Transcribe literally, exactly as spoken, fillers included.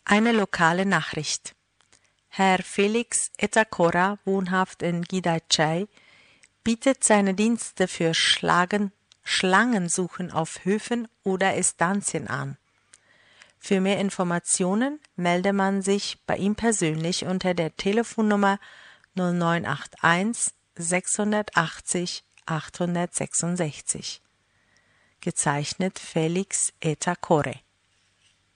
Eine lokale Nachricht. Herr Felix Etakora, wohnhaft in Gidaichai, bietet seine Dienste für Schlagen, Schlangensuchen auf Höfen oder Estancien an. Für mehr Informationen melde man sich bei ihm persönlich unter der Telefonnummer null neun acht eins sechshundertachtzig achthundertsechsundsechzig. Gezeichnet Felix Etakore.